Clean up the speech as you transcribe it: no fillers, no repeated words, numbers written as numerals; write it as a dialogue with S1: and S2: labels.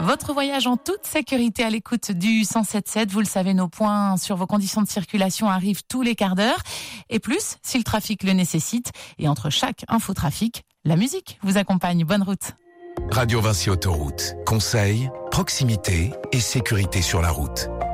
S1: Votre voyage en toute sécurité à l'écoute du 107.7. Vous le savez, nos points sur vos conditions de circulation arrivent tous les quarts d'heure. Et plus, si le trafic le nécessite. Et entre chaque infotrafic, la musique vous accompagne. Bonne route.
S2: Radio Vinci Autoroute. Conseils, proximité et sécurité sur la route.